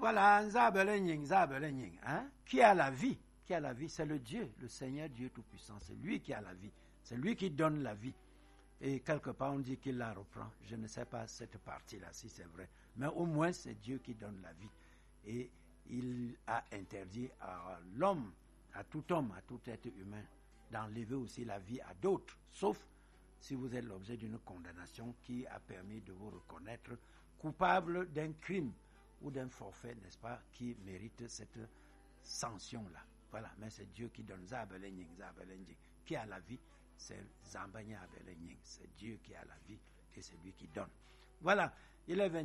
Voilà, Nzabelenying, hein? Qui a la vie? Qui a la vie? C'est le Dieu, le Seigneur Dieu Tout-Puissant. C'est lui qui a la vie. C'est lui qui donne la vie. Et quelque part, on dit qu'il la reprend. Je ne sais pas cette partie-là, si c'est vrai. Mais au moins, c'est Dieu qui donne la vie. Et il a interdit à l'homme, à tout homme, à tout être humain, d'enlever aussi la vie à d'autres, sauf si vous êtes l'objet d'une condamnation qui a permis de vous reconnaître coupable d'un crime ou d'un forfait, n'est-ce pas, qui mérite cette sanction-là. Voilà, mais c'est Dieu qui donne Zabelenying, qui a la vie, c'est Zambanya Abelenying, c'est Dieu qui a la vie et c'est lui qui donne. Voilà, il est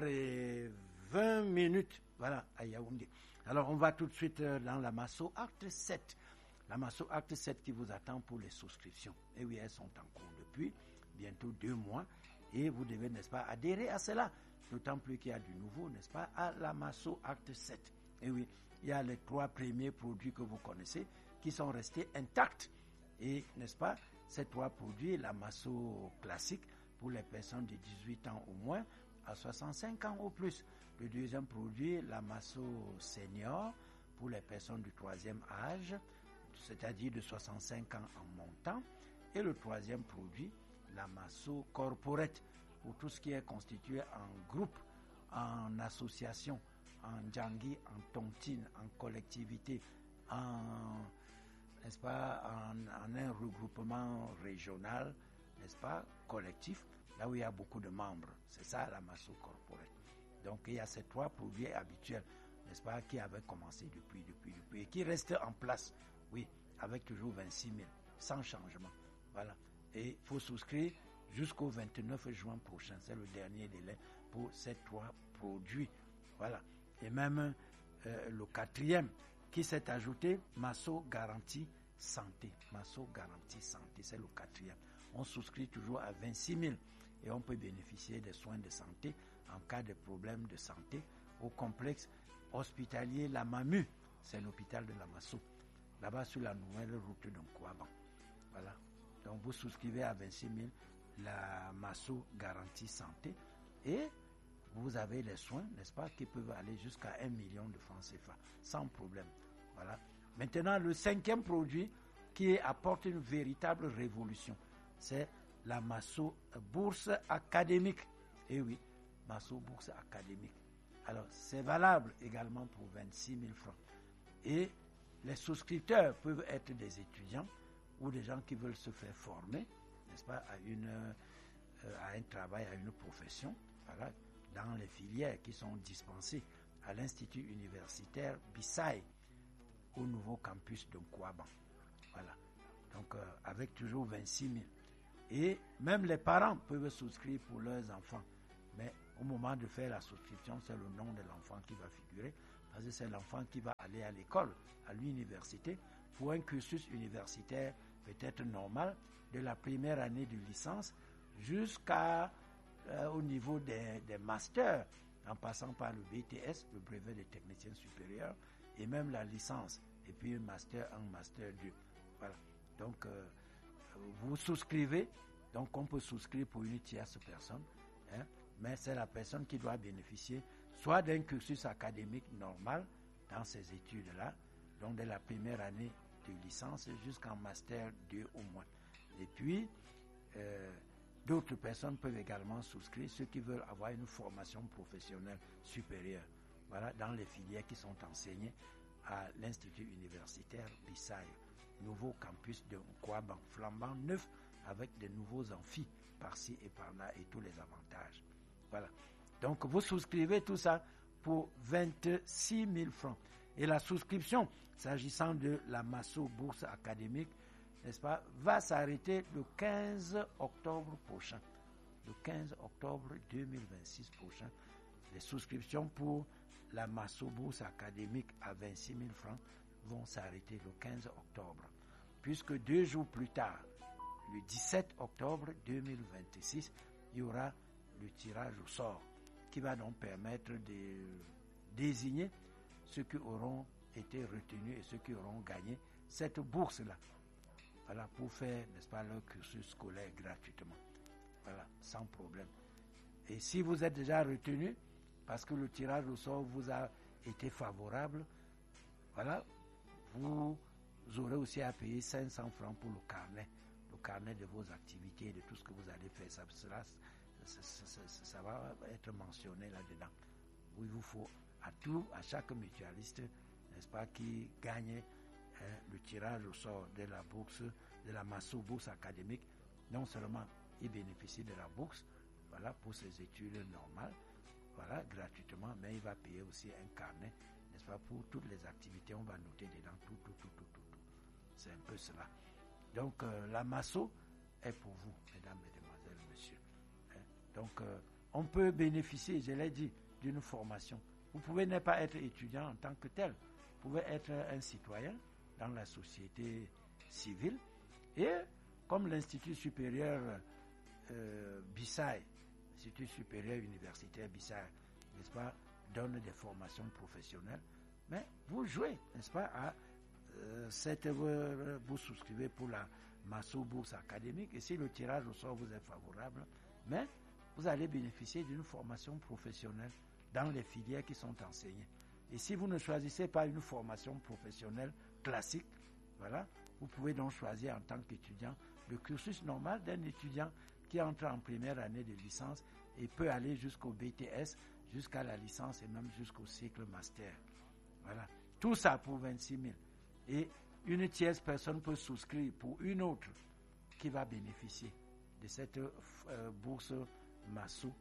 21h20, voilà, à Yaoundé. Alors, on va tout de suite dans la Masso Acte 7. La Masso Acte 7 qui vous attend pour les souscriptions. Et oui, elles sont en cours depuis bientôt 2 mois. Et vous devez, n'est-ce pas, adhérer à cela. D'autant plus qu'il y a du nouveau, n'est-ce pas, à la Masso Acte 7. Et oui, il y a les 3 premiers produits que vous connaissez qui sont restés intacts. Et, n'est-ce pas, ces 3 produits, la Masso classique pour les personnes de 18 ans au moins à 65 ans au plus. Le deuxième produit, la Masso senior pour les personnes du 3e âge, c'est-à-dire de 65 ans en montant. Et le 3e produit, la Masso corporate pour tout ce qui est constitué en groupe, en association, en djangui, en tontine, en collectivité, n'est-ce pas, en un regroupement régional, n'est-ce pas, collectif, là où il y a beaucoup de membres. C'est ça la Masso corporate. Donc il y a ces 3 produits habituels, n'est-ce pas, qui avaient commencé depuis, et qui restent en place, oui, avec toujours 26 000, sans changement. Voilà. Et il faut souscrire jusqu'au 29 juin prochain. C'est le dernier délai pour ces 3 produits. Voilà. Et même le 4e qui s'est ajouté, Masso Garantie Santé. Masso Garantie Santé, c'est le 4e. On souscrit toujours à 26 000 et on peut bénéficier des soins de santé en cas de problème de santé au complexe hospitalier La Mamu. C'est l'hôpital de la Masso. Là-bas sur la nouvelle route de Nkouaban. Voilà. Donc vous souscrivez à 26 000 la Masso Garantie Santé et vous avez les soins, n'est-ce pas, qui peuvent aller jusqu'à 1 million de francs CFA, sans problème. Voilà. Maintenant, le 5e produit qui apporte une véritable révolution, c'est la Masso Bourse Académique. Et oui, Masso Bourse Académique. Alors, c'est valable également pour 26 000 francs. Et les souscripteurs peuvent être des étudiants ou des gens qui veulent se faire former, n'est-ce pas, à un travail, à une profession, voilà, dans les filières qui sont dispensées à l'Institut universitaire Bissaï, au nouveau campus de Nkouaban. Voilà. Donc, avec toujours 26 000. Et même les parents peuvent souscrire pour leurs enfants. Mais au moment de faire la souscription, c'est le nom de l'enfant qui va figurer, parce que c'est l'enfant qui va aller à l'école, à l'université, pour un cursus universitaire peut-être normal, de la première année de licence jusqu'au niveau des masters, en passant par le BTS, le brevet de technicien supérieur, et même la licence, et puis un master 1, master 2. Voilà. Donc, vous souscrivez, donc on peut souscrire pour une tierce personne, hein, mais c'est la personne qui doit bénéficier soit d'un cursus académique normal dans ces études-là, donc de la première année de licence jusqu'en master 2 au moins. Et puis, d'autres personnes peuvent également souscrire, ceux qui veulent avoir une formation professionnelle supérieure, voilà, dans les filières qui sont enseignées à l'Institut universitaire Bissaï, nouveau campus de Nkouaban, flambant neuf, avec de nouveaux amphis par-ci et par-là et tous les avantages. Voilà. Donc, vous souscrivez tout ça pour 26 000 francs. Et la souscription, s'agissant de la Masso Bourse Académique, n'est-ce pas, va s'arrêter le 15 octobre prochain. Le 15 octobre 2026 prochain. Les souscriptions pour la Masso Bourse Académique à 26 000 francs vont s'arrêter le 15 octobre. Puisque 2 jours plus tard, le 17 octobre 2026, il y aura le tirage au sort qui va donc permettre de désigner ceux qui auront été retenus et ceux qui auront gagné cette bourse-là. Voilà, pour faire, n'est-ce pas, leur cursus scolaire gratuitement. Voilà, sans problème. Et si vous êtes déjà retenu, parce que le tirage au sort vous a été favorable, voilà, vous aurez aussi à payer 500 francs pour le carnet de vos activités et de tout ce que vous allez faire. Ça va être mentionné là-dedans. Il vous faut à chaque mutualiste, n'est-ce pas, qui gagne le tirage au sort de la bourse, de la Masso bourse académique, non seulement il bénéficie de la bourse, voilà, pour ses études normales, voilà, gratuitement, mais il va payer aussi un carnet, n'est-ce pas, pour toutes les activités, on va noter dedans tout. C'est un peu cela. Donc, la Masso est pour vous, mesdames, mesdemoiselles, messieurs. Donc, on peut bénéficier, je l'ai dit, d'une formation. Vous pouvez ne pas être étudiant en tant que tel. Vous pouvez être un citoyen dans la société civile. Et comme l'Institut supérieur Bissaï, l'Institut supérieur universitaire Bissaï, n'est-ce pas, donne des formations professionnelles, mais vous jouez, n'est-ce pas, à vous souscrivez pour la Masso bourse académique, et si le tirage au sort vous est favorable, mais vous allez bénéficier d'une formation professionnelle dans les filières qui sont enseignées. Et si vous ne choisissez pas une formation professionnelle classique, voilà, vous pouvez donc choisir en tant qu'étudiant le cursus normal d'un étudiant qui entre en première année de licence et peut aller jusqu'au BTS, jusqu'à la licence et même jusqu'au cycle master. Voilà. Tout ça pour 26 000. Et une tierce personne peut souscrire pour une autre qui va bénéficier de cette bourse Masso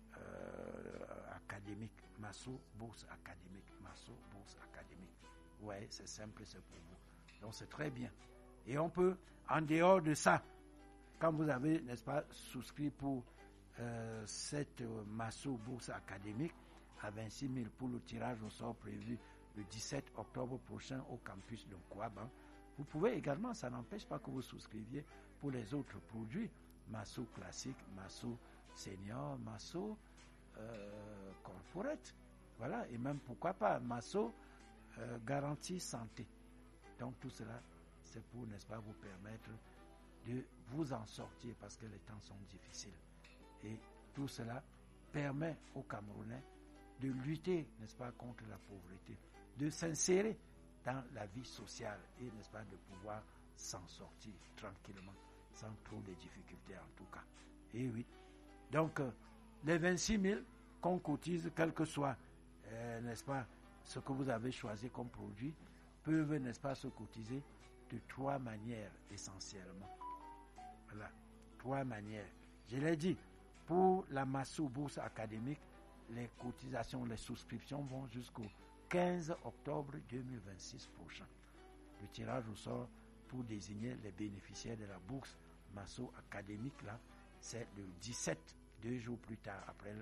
académique. Masso bourse académique. Masso bourse académique. Ouais, c'est simple, c'est pour vous. Donc c'est très bien. Et on peut, en dehors de ça, quand vous avez, n'est-ce pas, souscrit pour cette Masso bourse académique à 26 000 pour le tirage au sort prévu le 17 octobre prochain au campus de Kouaban, vous pouvez également, ça n'empêche pas que vous souscriviez pour les autres produits, Masso classique, Masso senior, Masso corporate, voilà, et même pourquoi pas Masso garantie santé. Donc tout cela, c'est pour, n'est-ce pas, vous permettre de vous en sortir parce que les temps sont difficiles. Et tout cela permet aux Camerounais de lutter, n'est-ce pas, contre la pauvreté, de s'insérer dans la vie sociale et, n'est-ce pas, de pouvoir s'en sortir tranquillement, sans trop de difficultés en tout cas. Et oui. Donc, les 26 000 qu'on cotise, quel que soit, n'est-ce pas, ce que vous avez choisi comme produit, peuvent, n'est-ce pas, se cotiser de 3 manières essentiellement. Voilà, 3 manières. Je l'ai dit, pour la Masso bourse académique, les cotisations, les souscriptions vont jusqu'au 15 octobre 2026 prochain. Le tirage au sort pour désigner les bénéficiaires de la bourse Masso académique, là, c'est le 17, 2 jours plus tard, après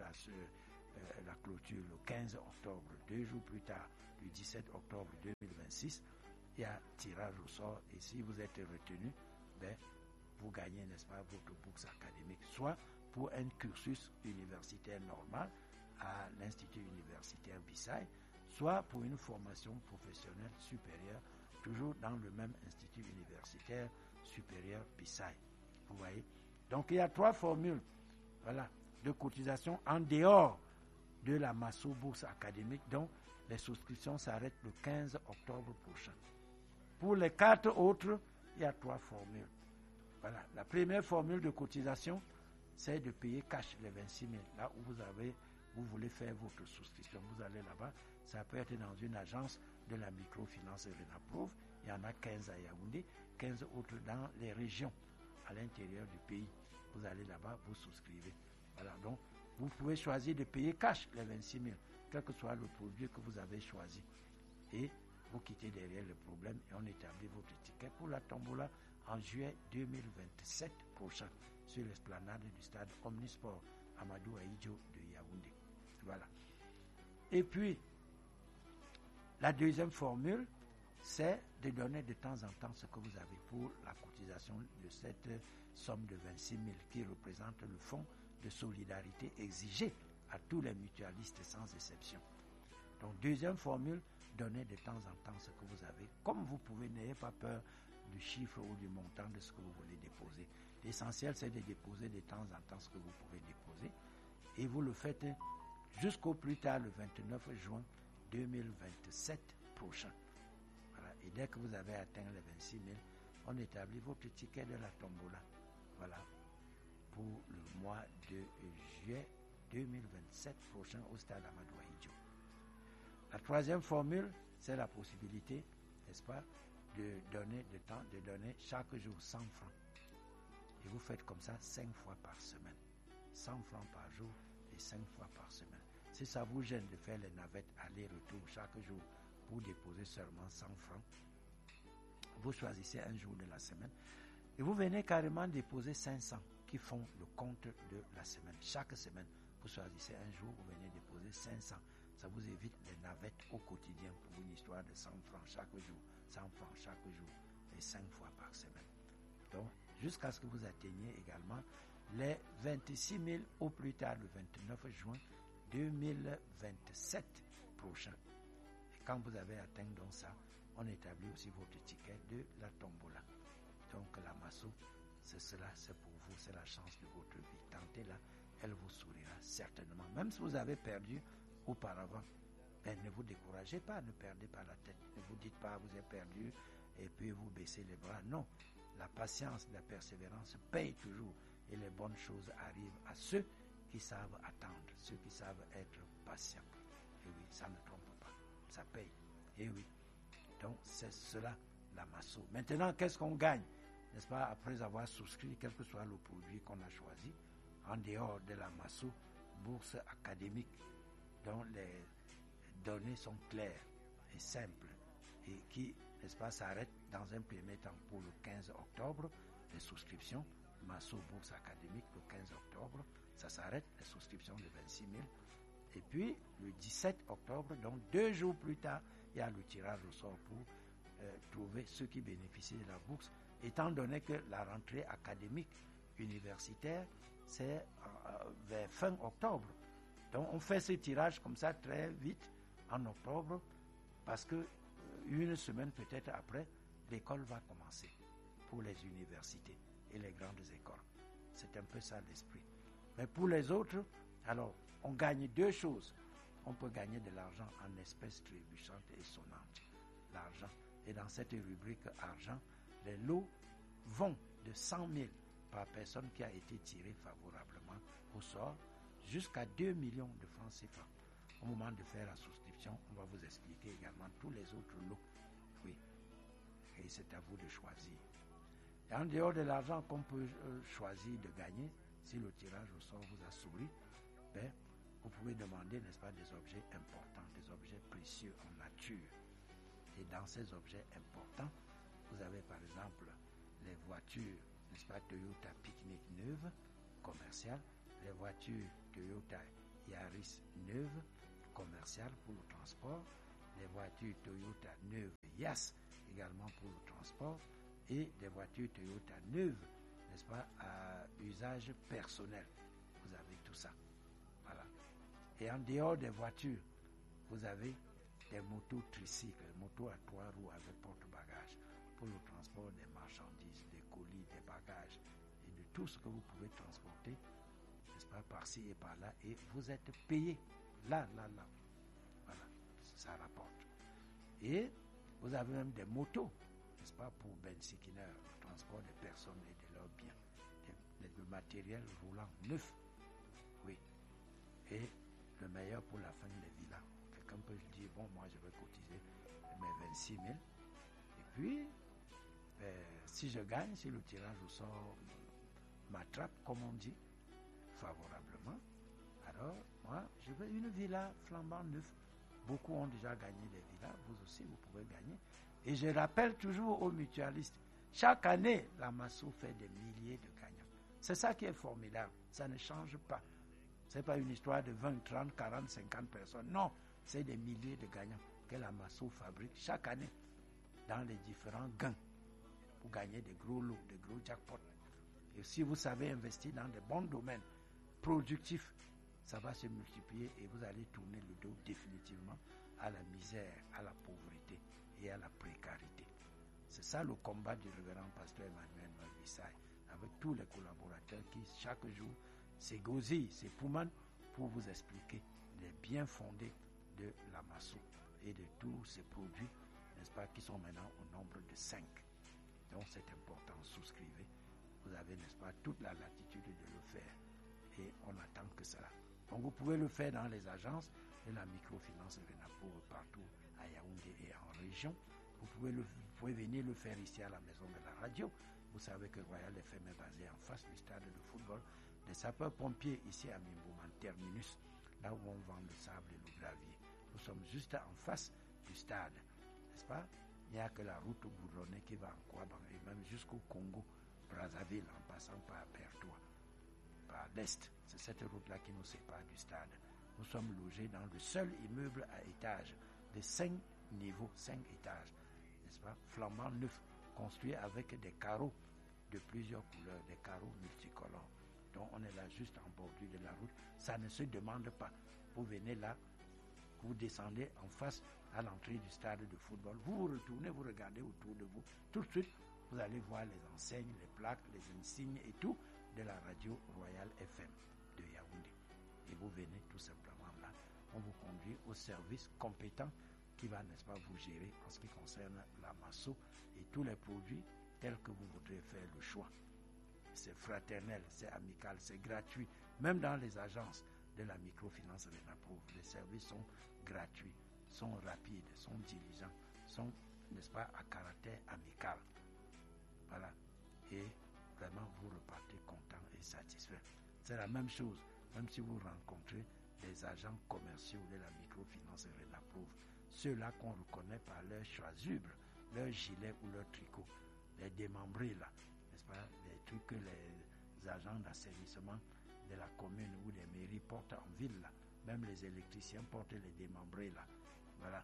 la clôture, le 15 octobre, 2 jours plus tard, le 17 octobre 2026, il y a tirage au sort. Et si vous êtes retenu, ben, vous gagnez, n'est-ce pas, votre bourse académique, soit pour un cursus universitaire normal à l'Institut universitaire Bissaï, soit pour une formation professionnelle supérieure, toujours dans le même Institut universitaire supérieur Bissaï. Vous voyez? Donc il y a 3 formules, voilà, de cotisation en dehors de la Masso bourse académique, dont les souscriptions s'arrêtent le 15 octobre prochain. Pour les 4 autres, il y a 3 formules. Voilà. La première formule de cotisation, c'est de payer cash les 26 000. Là où vous voulez faire votre souscription, vous allez là-bas. Ça peut être dans une agence de la microfinance Renaprove. Il y en a 15 à Yaoundé, 15 autres dans les régions à l'intérieur du pays. Vous allez là-bas, vous souscrivez. Voilà. Donc, vous pouvez choisir de payer cash les 26 000, quel que soit le produit que vous avez choisi. Et vous quittez derrière le problème et on établit votre ticket pour la tombola en juillet 2027 prochain sur l'esplanade du stade Omnisport Amadou Ahidjo de Yaoundé. Voilà. Et puis, la deuxième formule, c'est de donner de temps en temps ce que vous avez pour la cotisation de cette somme de 26 000 qui représente le fonds de solidarité exigé à tous les mutualistes sans exception. Donc, deuxième formule, donner de temps en temps ce que vous avez. Comme vous pouvez, n'ayez pas peur du chiffre ou du montant de ce que vous voulez déposer. L'essentiel, c'est de déposer de temps en temps ce que vous pouvez déposer. Et vous le faites jusqu'au plus tard, le 29 juin 2027 prochain. Voilà. Et dès que vous avez atteint les 26 000, on établit votre ticket de la tombola. Voilà. Pour le mois de juillet 2027 prochain au stade Amadou Ahidjo. La troisième formule, c'est la possibilité, n'est-ce pas, de donner chaque jour 100 francs. Et vous faites comme ça 5 fois par semaine. 100 francs par jour et 5 fois par semaine. Si ça vous gêne de faire les navettes aller-retour chaque jour pour déposer seulement 100 francs, vous choisissez un jour de la semaine et vous venez carrément déposer 500 qui font le compte de la semaine. Chaque semaine, vous choisissez un jour, vous venez déposer 500. Ça vous évite les navettes au quotidien pour une histoire de 100 francs chaque jour, 100 francs chaque jour et 5 fois par semaine. Donc, jusqu'à ce que vous atteigniez également les 26 000 au plus tard le 29 juin 2027 prochain. Et quand vous avez atteint donc ça, on établit aussi votre ticket de la tombola. Donc la masso, c'est cela, c'est pour vous, c'est la chance de votre vie. Tentez-la, elle vous sourira certainement. Même si vous avez perdu auparavant, ne vous découragez pas, ne perdez pas la tête. Ne vous dites pas vous avez perdu et puis vous baissez les bras. Non, la patience, la persévérance paye toujours et les bonnes choses arrivent à ceux qui savent attendre, ceux qui savent être patients. Et oui, ça ne trompe pas, ça paye. Et oui, donc c'est cela la masso. Maintenant, qu'est-ce qu'on gagne, n'est-ce pas, après avoir souscrit, quel que soit le produit qu'on a choisi, en dehors de la masso, bourse académique, dont les données sont claires et simples et qui, n'est-ce pas, s'arrêtent dans un premier temps pour le 15 octobre, les souscriptions, masso bourse académique le 15 octobre, ça s'arrête, les souscriptions de 26 000. Et puis, le 17 octobre, donc 2 jours plus tard, il y a le tirage au sort pour trouver ceux qui bénéficient de la bourse, étant donné que la rentrée académique universitaire, c'est vers fin octobre. Donc, on fait ce tirage comme ça très vite en octobre, parce que une semaine peut-être après, l'école va commencer pour les universités et les grandes écoles. C'est un peu ça l'esprit. Mais pour les autres, alors, on gagne 2 choses. On peut gagner de l'argent en espèces trébuchantes et sonnantes. L'argent. Et dans cette rubrique argent, les lots vont de 100 000 par personne qui a été tirée favorablement au sort jusqu'à 2 millions de francs CFA. Au moment de faire la souscription, on va vous expliquer également tous les autres lots. Oui. Et c'est à vous de choisir. Et en dehors de l'argent qu'on peut choisir de gagner, si le tirage au sort vous a souri, ben, vous pouvez demander, n'est-ce pas, des objets importants, des objets précieux en nature. Et dans ces objets importants, vous avez par exemple les voitures, n'est-ce pas, Toyota Picnic neuves, commerciales, les voitures Toyota Yaris neuves, commerciales pour le transport, les voitures Toyota neuves Yaris également pour le transport, et des voitures Toyota neuves, n'est-ce pas, à usage personnel. Vous avez tout ça. Voilà. Et en dehors des voitures, vous avez des motos tricycles, motos à 3 roues avec porte-bagages pour le transport des marchandises, des colis, des bagages et de tout ce que vous pouvez transporter, n'est-ce pas, par-ci et par-là, et vous êtes payé là. Voilà, ça rapporte. Et vous avez même des motos, n'est-ce pas, pour Bensikiner, le transport des personnes et de leurs biens, le matériel roulant neuf. Oui. Et le meilleur pour la fin des villas. Quelqu'un peut dire, bon, moi je vais cotiser mes 26 000. Et puis, si je gagne, si le tirage au sort m'attrape, comme on dit, favorablement, alors moi, je veux une villa flambant neuve. Beaucoup ont déjà gagné des villas, vous aussi, vous pouvez gagner. Et je rappelle toujours aux mutualistes, chaque année, la Masso fait des milliers de gagnants. C'est ça qui est formidable, ça ne change pas. Ce n'est pas une histoire de 20, 30, 40, 50 personnes. Non, c'est des milliers de gagnants que la Masso fabrique chaque année dans les différents gains pour gagner des gros lots, des gros jackpots. Et si vous savez investir dans des bons domaines productifs, ça va se multiplier et vous allez tourner le dos définitivement à la misère, à la pauvreté et à la précarité. C'est ça le combat du révérend pasteur Emmanuel Malvissaï avec tous les collaborateurs qui chaque jour s'égosillent, s'époumonent pour vous expliquer les bien fondés de la Masso. tous ces produits, n'est-ce pas, qui sont maintenant au nombre de 5. Donc c'est important, souscrivez. Vous avez, n'est-ce pas, toute la latitude de le faire. Et on attend que cela. Donc vous pouvez le faire dans les agences de la microfinance Renapo partout à Yaoundé et en région. Vous pouvez venir le faire ici à la maison de la radio. Vous savez que Royal FM est basé en face du stade de football des sapeurs-pompiers ici à Mimbouman Terminus, là où on vend le sable et le gravier. Nous sommes juste en face du stade, n'est-ce pas? Il n'y a que la route goudronnée qui va en Kouaban et même jusqu'au Congo, Brazzaville, en passant par Pertois, par l'est. C'est cette route-là qui nous sépare du stade. Nous sommes logés dans le seul immeuble à étage de 5 niveaux, 5 étages, n'est-ce pas? Flambant neuf, construit avec des carreaux de plusieurs couleurs, des carreaux multicolores. Donc on est là juste en bordure de la route. Ça ne se demande pas. Vous venez là, vous descendez en face à l'entrée du stade de football. Vous vous retournez, vous regardez autour de vous. Tout de suite, vous allez voir les enseignes, les plaques, les insignes et tout de la radio Royal FM de Yaoundé. Et vous venez tout simplement là. On vous conduit au service compétent qui va, n'est-ce pas, vous gérer en ce qui concerne la masso et tous les produits tels que vous voudrez faire le choix. C'est fraternel, c'est amical, c'est gratuit. Même dans les agences de la microfinance Renapo, les services sont gratuits, sont rapides, sont diligents, sont, n'est-ce pas, à caractère amical. Voilà. Et vraiment, vous repartez content et satisfait. C'est la même chose, même si vous rencontrez des agents commerciaux de la microfinance Renapo, ceux-là qu'on reconnaît par leur chasuble, leur gilet ou leur tricot, les démembrés là, n'est-ce pas, les trucs que les agents d'assainissement de la commune ou des mairies portent en ville là, même les électriciens portent les démembrés là, voilà.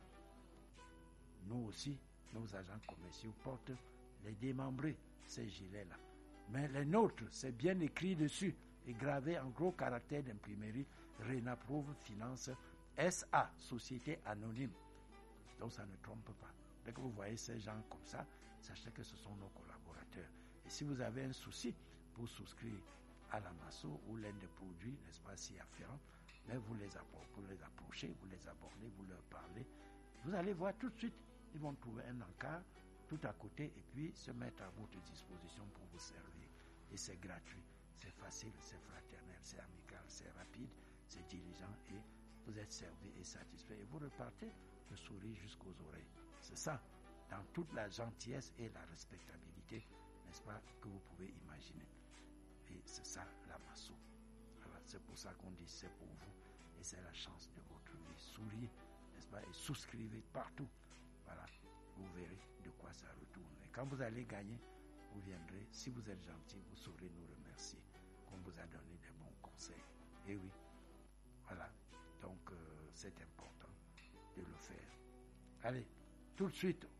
Nous aussi, nos agents commerciaux portent les démembrés, ces gilets là. Mais les nôtres, c'est bien écrit dessus et gravé en gros caractères d'imprimerie, Renaprouve Finance SA, Société Anonyme. Donc ça ne trompe pas. Dès que vous voyez ces gens comme ça, sachez que ce sont nos collaborateurs. Et si vous avez un souci pour souscrire à la masso ou l'un des produits, n'est-ce pas, si afférents, mais vous les approchez, vous les abordez, vous leur parlez, vous allez voir tout de suite, ils vont trouver un encart tout à côté et puis se mettre à votre disposition pour vous servir. Et c'est gratuit, c'est facile, c'est fraternel, c'est amical, c'est rapide, c'est diligent et vous êtes servi et satisfait et vous repartez le sourire jusqu'aux oreilles. C'est ça, dans toute la gentillesse et la respectabilité, n'est-ce pas, que vous pouvez imaginer. Et c'est ça la masso. Voilà, c'est pour ça qu'on dit c'est pour vous et c'est la chance de votre vie. Souriez, n'est-ce pas, et souscrivez partout. Voilà, vous verrez de quoi ça retourne. Et quand vous allez gagner, vous viendrez, si vous êtes gentil, vous saurez nous remercier qu'on vous a donné des bons conseils. Et oui, voilà, donc c'est important de le faire. Allez, tout de suite,